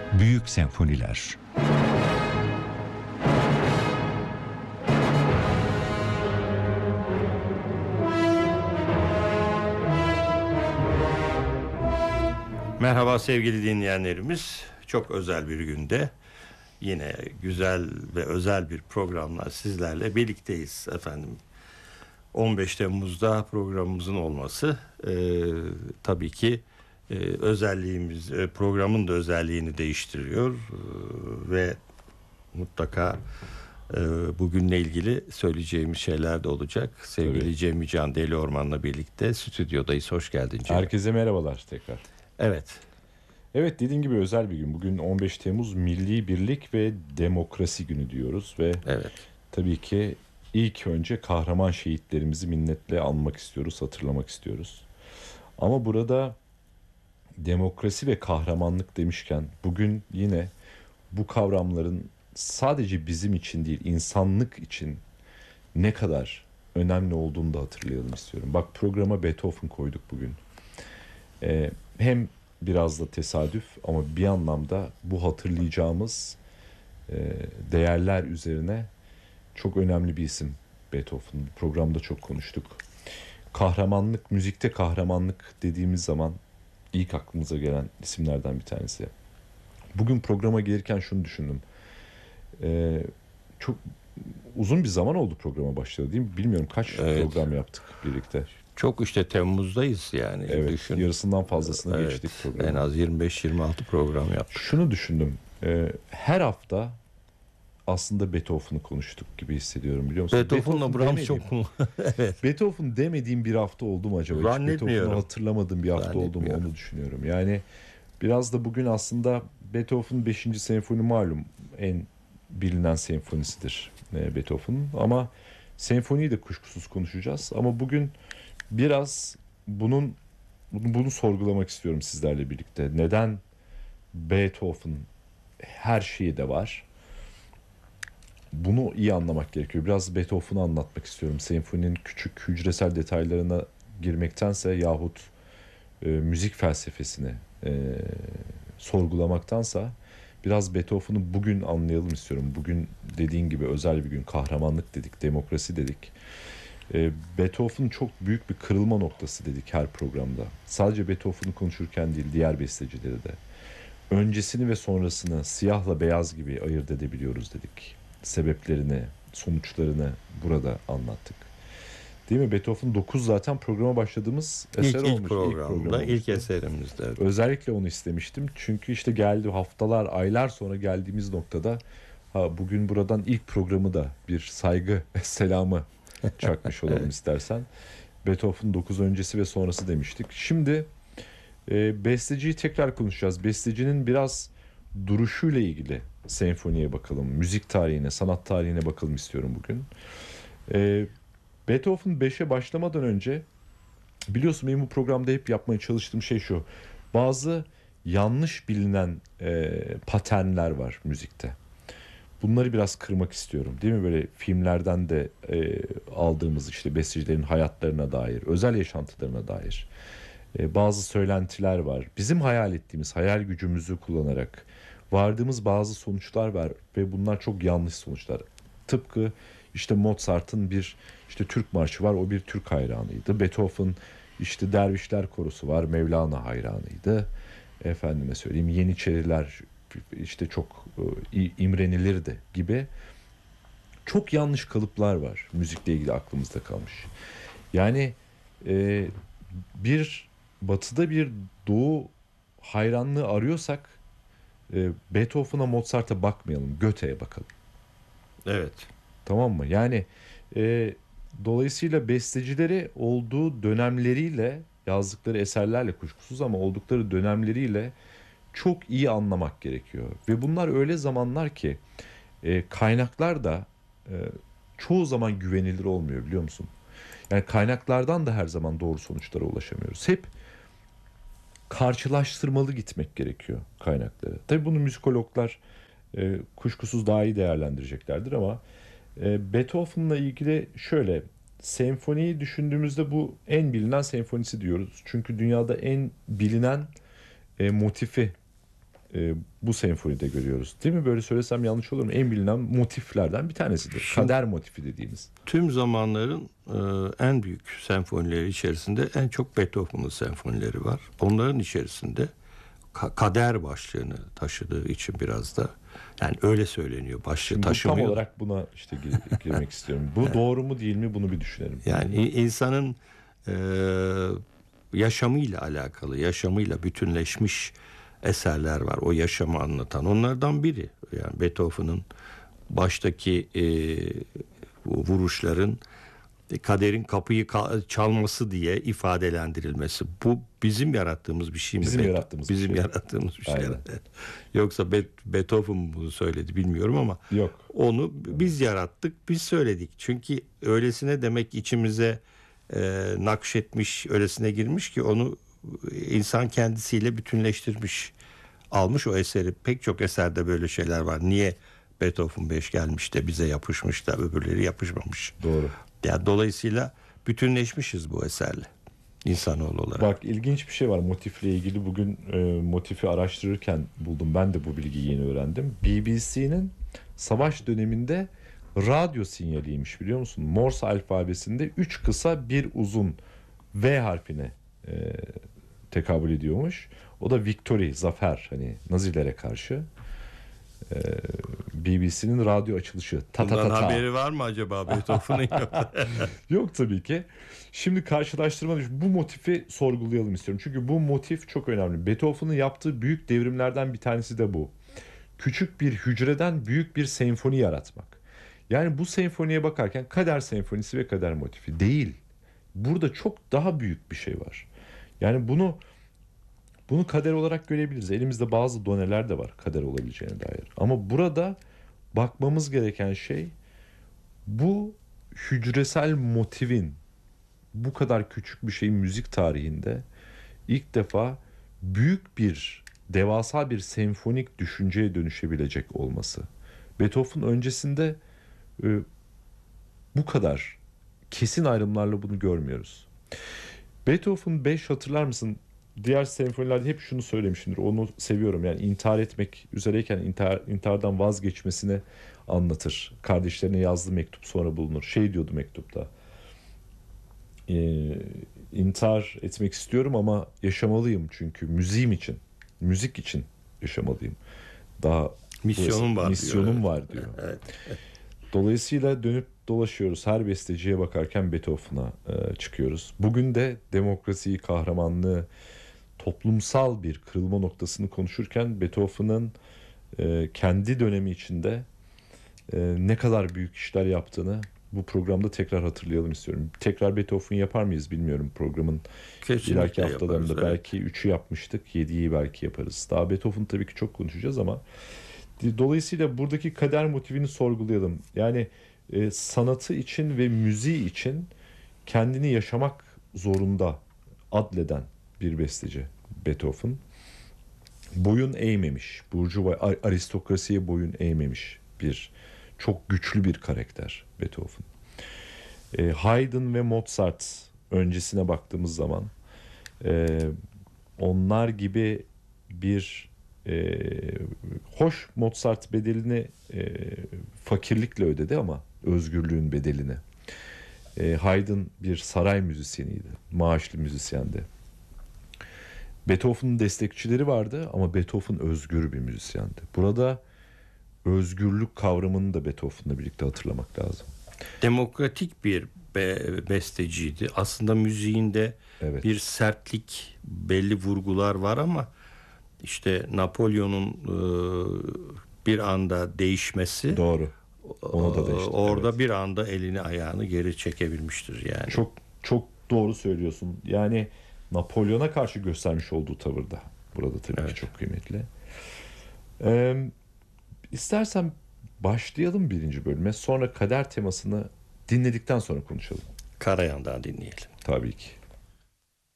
Büyük senfoniler. Merhaba sevgili dinleyenlerimiz. Çok özel bir günde yine güzel ve özel bir programla sizlerle birlikteyiz efendim. 15 Temmuz'da programımızın olması tabii ki programın da özelliğini değiştiriyor ve mutlaka bugünle ilgili söyleyeceğimiz şeyler de olacak. Sevgili Tabii. Cemil Can Deliorman'la birlikte stüdyodayız. Hoş geldin Cemil. Herkese merhabalar tekrar. Evet. Evet, dediğin gibi özel bir gün. Bugün 15 Temmuz Milli Birlik ve Demokrasi Günü diyoruz ve Evet. tabii ki ilk önce kahraman şehitlerimizi minnetle anmak istiyoruz, hatırlamak istiyoruz. Ama burada demokrasi ve kahramanlık demişken bugün yine bu kavramların sadece bizim için değil, insanlık için ne kadar önemli olduğunu da hatırlayalım istiyorum. Bak, programa Beethoven koyduk bugün. Hem biraz da tesadüf ama bir anlamda bu hatırlayacağımız değerler üzerine çok önemli bir isim Beethoven. Programda çok konuştuk. Kahramanlık, müzikte kahramanlık dediğimiz zaman ilk aklımıza gelen isimlerden bir tanesi. Bugün programa gelirken şunu düşündüm. Çok uzun bir zaman oldu programa başladı değil mi? Bilmiyorum kaç program yaptık birlikte. Çok işte Temmuz'dayız yani. Evet, Düşün. yarısından fazlasını geçtik programı. En az 25-26 program yaptık. Şunu düşündüm. Her hafta aslında Beethoven'ı konuştuk gibi hissediyorum, biliyor musun? Beethoven'la Brahms çok mu? Evet. Beethoven demediğim bir hafta oldu mu acaba? Hiç Beethoven'ı hatırlamadığım bir hafta oldu mu, onu düşünüyorum. Yani biraz da bugün aslında Beethoven 5. senfoni malum en bilinen senfonisidir Beethoven'ın. Ama senfoniyi de kuşkusuz konuşacağız. Ama bugün biraz bunu sorgulamak istiyorum sizlerle birlikte. Neden Beethoven her şeyi de var? Bunu iyi anlamak gerekiyor. Biraz Beethoven'ı anlatmak istiyorum. Senfoninin küçük hücresel detaylarına girmektense yahut müzik felsefesini sorgulamaktansa biraz Beethoven'ı bugün anlayalım istiyorum. Bugün dediğin gibi özel bir gün. Kahramanlık dedik, demokrasi dedik. Beethoven çok büyük bir kırılma noktası dedik her programda. Sadece Beethoven'ı konuşurken değil, diğer bestecileri de. Öncesini ve sonrasını siyahla beyaz gibi ayırt edebiliyoruz dedik. Sebeplerini, sonuçlarını burada anlattık. Değil mi? Beethoven 9 zaten programa başladığımız eser olmuş. İlk programda, ilk eserimizde. Özellikle onu istemiştim. Çünkü işte geldi haftalar, aylar sonra geldiğimiz noktada bugün buradan ilk programı da bir saygı selamı çakmış olalım istersen. Beethoven 9 öncesi ve sonrası demiştik. Şimdi besteciyi tekrar konuşacağız. Bestecinin biraz duruşuyla ilgili senfoniye bakalım. Müzik tarihine, sanat tarihine bakalım istiyorum bugün. Beethoven 5'e başlamadan önce biliyorsun benim bu programda hep yapmaya çalıştığım şey şu. Bazı yanlış bilinen paternler var müzikte. Bunları biraz kırmak istiyorum. Değil mi? Böyle filmlerden de aldığımız işte bestecilerin hayatlarına dair, özel yaşantılarına dair bazı söylentiler var. Bizim hayal ettiğimiz, hayal gücümüzü kullanarak vardığımız bazı sonuçlar var ve bunlar çok yanlış sonuçlar. Tıpkı işte Mozart'ın bir işte Türk marşı var, o bir Türk hayranıydı. Beethoven işte Dervişler Korosu var, Mevlana hayranıydı. Efendime söyleyeyim, Yeniçeriler işte çok imrenilirdi gibi çok yanlış kalıplar var müzikle ilgili aklımızda kalmış. Yani bir batıda bir doğu hayranlığı arıyorsak Beethoven'a, Mozart'a bakmayalım, Goethe'ye bakalım. Evet. Tamam mı? Yani dolayısıyla bestecileri olduğu dönemleriyle, yazdıkları eserlerle kuşkusuz ama oldukları dönemleriyle çok iyi anlamak gerekiyor. Ve bunlar öyle zamanlar ki kaynaklar da çoğu zaman güvenilir olmuyor, biliyor musun? Yani kaynaklardan da her zaman doğru sonuçlara ulaşamıyoruz. Hep karşılaştırmalı gitmek gerekiyor kaynakları. Tabii bunu müzikologlar kuşkusuz daha iyi değerlendireceklerdir ama Beethoven'la ilgili şöyle, senfoniyi düşündüğümüzde bu en bilinen senfonisi diyoruz. Çünkü dünyada en bilinen motifi bu senfonide görüyoruz. Değil mi? Böyle söylesem yanlış olur mu? En bilinen motiflerden bir tanesidir. Şimdi, kader motifi dediğimiz. Tüm zamanların en büyük senfonileri içerisinde en çok Beethoven'ın senfonileri var. Onların içerisinde kader başlığını taşıdığı için biraz da, yani öyle söyleniyor, başlığı taşımıyor. Tam olarak buna işte girmek istiyorum. Bu doğru mu değil mi, bunu bir düşünelim. Yani insanın yaşamıyla alakalı, yaşamıyla bütünleşmiş eserler var. O yaşamı anlatan. Onlardan biri. Yani Beethoven'ın baştaki vuruşların kaderin kapıyı çalması diye ifadelendirilmesi. Bu bizim yarattığımız bir şey mi? Bizim yarattığımız bizim bir şey. yarattığımız bir şey. Aynen. Yoksa Beethoven bunu söyledi bilmiyorum ama Yok. onu biz yarattık, biz söyledik. Çünkü öylesine demek içimize nakşetmiş, öylesine girmiş ki onu insan kendisiyle bütünleştirmiş. Almış o eseri. Pek çok eserde böyle şeyler var. Niye Beethoven 5 gelmiş de bize yapışmış da öbürleri yapışmamış? Doğru. Yani dolayısıyla bütünleşmişiz bu eserle, insanoğlu olarak. Bak, ilginç bir şey var motifle ilgili. Bugün motifi araştırırken buldum. Ben de bu bilgiyi yeni öğrendim. BBC'nin savaş döneminde radyo sinyaliymiş, biliyor musun? Morse alfabesinde 3 kısa bir uzun V harfine tekabül ediyormuş. O da victory, zafer, hani Nazilere karşı. BBC'nin radyo açılışı. Bundan haberi var mı acaba Beethoven'ın? Yok tabii ki. Şimdi karşılaştırma, bu motifi sorgulayalım istiyorum. Çünkü bu motif çok önemli. Beethoven'ın yaptığı büyük devrimlerden bir tanesi de bu. Küçük bir hücreden büyük bir senfoni yaratmak. Yani bu senfoniye bakarken kader senfonisi ve kader motifi değil. Burada çok daha büyük bir şey var. Yani bunu kader olarak görebiliriz. Elimizde bazı doneler de var kader olabileceğine dair. Ama burada bakmamız gereken şey, bu hücresel motivin bu kadar küçük bir şeyin müzik tarihinde ilk defa büyük bir, devasa bir senfonik düşünceye dönüşebilecek olması. Beethoven öncesinde bu kadar kesin ayrımlarla bunu görmüyoruz. Beethoven 5, hatırlar mısın? Diğer senfonilerde hep şunu söylemişimdir. Onu seviyorum. Yani intihar etmek üzereyken intihardan vazgeçmesini anlatır. Kardeşlerine yazdığı mektup sonra bulunur. Şey diyordu mektupta. İntihar etmek istiyorum ama yaşamalıyım, çünkü müziğim için, müzik için yaşamalıyım. Daha misyonum var diyor. Evet. Dolayısıyla dönüp dolaşıyoruz. Her besteciye bakarken Beethoven'a çıkıyoruz. Bugün de demokrasiyi, kahramanlığı, toplumsal bir kırılma noktasını konuşurken Beethoven'ın kendi dönemi içinde ne kadar büyük işler yaptığını bu programda tekrar hatırlayalım istiyorum. Tekrar Beethoven yapar mıyız bilmiyorum programın ileriki haftalarında. Yaparız, evet. Belki 3'ü yapmıştık, 7'yi belki yaparız. Daha Beethoven tabii ki çok konuşacağız ama dolayısıyla buradaki kader motivini sorgulayalım. Yani sanatı için ve müziği için kendini yaşamak zorunda adleden bir besteci Beethoven. Boyun eğmemiş, burjuva aristokrasiye boyun eğmemiş bir çok güçlü bir karakter Beethoven. Haydn ve Mozart öncesine baktığımız zaman onlar gibi bir hoş, Mozart bedelini fakirlikle ödedi ama özgürlüğün bedelini. Haydn bir saray müzisyeniydi, maaşlı müzisyendi. Beethoven'ın destekçileri vardı ama Beethoven özgür bir müzisyendi. Burada özgürlük kavramını da Beethoven'la birlikte hatırlamak lazım. Demokratik bir besteciydi. Aslında müziğinde Evet. bir sertlik, belli vurgular var ama işte Napolyon'un bir anda değişmesi, Doğru. Onu da değişti. orada evet. Bir anda elini ayağını geri çekebilmiştir yani. Çok çok doğru söylüyorsun. Yani Napolyon'a karşı göstermiş olduğu tavırda burada tabii ki çok kıymetli. İstersen başlayalım birinci bölüme. Sonra kader temasını dinledikten sonra konuşalım. Karayan'dan dinleyelim. Tabii ki.